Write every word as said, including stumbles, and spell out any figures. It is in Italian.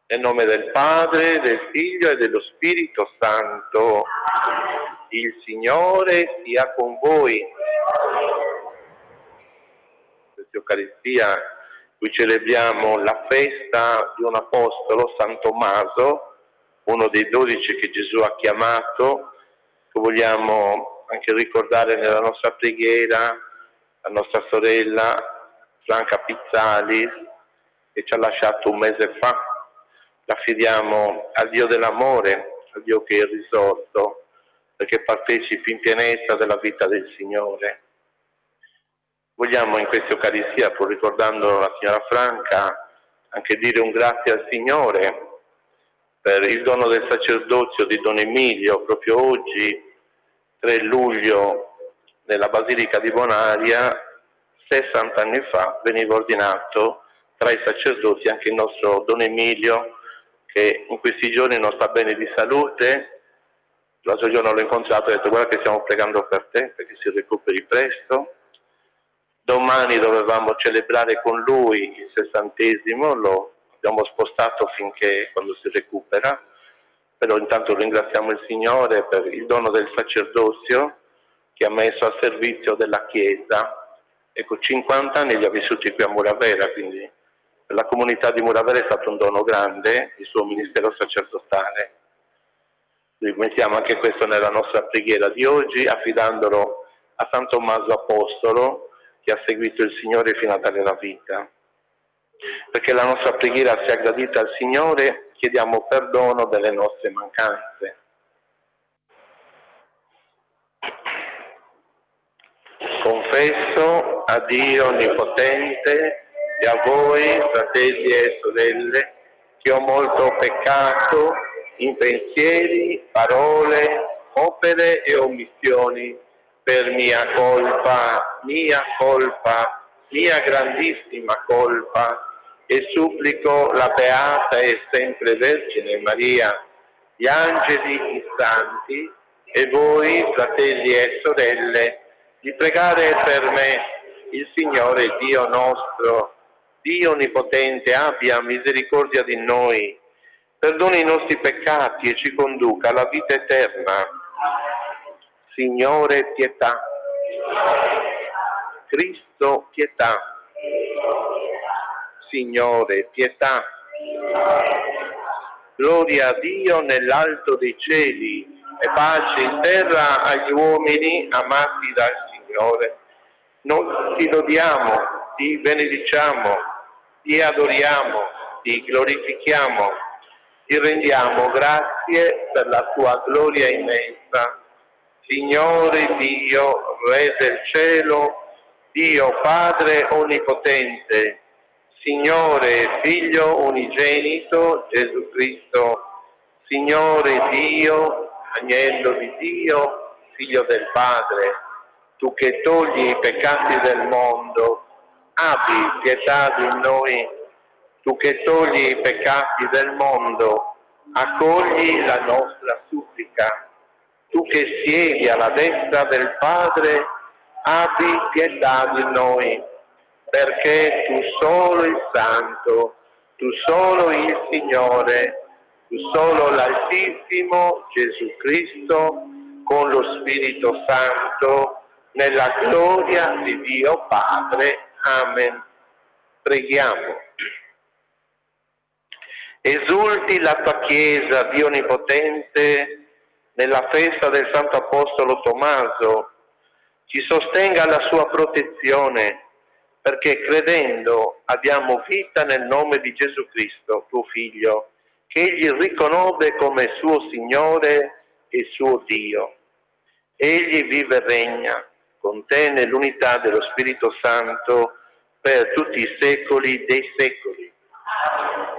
Nel nome del Padre, del Figlio e dello Spirito Santo. Il Signore sia con voi. Questa Eucaristia, qui celebriamo la festa di un apostolo, San Tommaso, uno dei dodici che Gesù ha chiamato, che vogliamo anche ricordare nella nostra preghiera, la nostra sorella Franca Pizzali, che ci ha lasciato un mese fa. L'affidiamo al Dio dell'amore, al Dio che è risorto, perché partecipi in pienezza della vita del Signore. Vogliamo in questa Eucaristia, pur ricordando la signora Franca, anche dire un grazie al Signore per il dono del sacerdozio di Don Emilio. Proprio oggi, tre luglio, nella Basilica di Bonaria, sessanta anni fa, veniva ordinato tra i sacerdoti anche il nostro Don Emilio, che in questi giorni non sta bene di salute. L'altro giorno l'ho incontrato e ho detto: guarda che stiamo pregando per te perché si recuperi presto. Domani dovevamo celebrare con lui il sessantesimo, lo abbiamo spostato finché quando si recupera, però intanto ringraziamo il Signore per il dono del sacerdozio che ha messo a servizio della Chiesa. Ecco, cinquanta anni li ha vissuti qui a Muravera, quindi per la comunità di Muravera è stato un dono grande il suo ministero sacerdotale. Rimettiamo anche questo nella nostra preghiera di oggi, affidandolo a San Tommaso Apostolo, che ha seguito il Signore fino a dare la vita. Perché la nostra preghiera sia gradita al Signore, chiediamo perdono delle nostre mancanze. Confesso a Dio Onnipotente e a voi, fratelli e sorelle, che ho molto peccato in pensieri, parole, opere e omissioni, per mia colpa, mia colpa, mia grandissima colpa, e supplico la Beata e sempre Vergine Maria, gli angeli, i santi e voi, fratelli e sorelle, di pregare per me. Il Signore Dio nostro, Dio Onnipotente, abbia misericordia di noi, perdoni i nostri peccati e ci conduca alla vita eterna. Signore, pietà. Cristo, pietà. Signore, pietà. Gloria a Dio nell'alto dei cieli e pace in terra agli uomini amati dal Signore. Noi ti lodiamo, ti benediciamo, ti adoriamo, ti glorifichiamo, ti rendiamo grazie per la tua gloria immensa. Signore Dio, Re del cielo, Dio Padre Onnipotente, Signore Figlio unigenito Gesù Cristo, Signore Dio, Agnello di Dio, Figlio del Padre, tu che togli i peccati del mondo, abbi pietà di noi. Tu che togli i peccati del mondo, accogli la nostra supplica. Tu che siedi alla destra del Padre, abbi pietà di noi, perché tu solo il Santo, tu solo il Signore, tu solo l'Altissimo Gesù Cristo, con lo Spirito Santo, nella gloria di Dio Padre. Amen. Preghiamo. Esulti la tua Chiesa, Dio Onnipotente, nella festa del Santo Apostolo Tommaso. Ci sostenga la sua protezione, perché credendo abbiamo vita nel nome di Gesù Cristo, tuo Figlio, che egli riconobbe come suo Signore e suo Dio. Egli vive e regna con te nell'unità dello Spirito Santo per tutti i secoli dei secoli.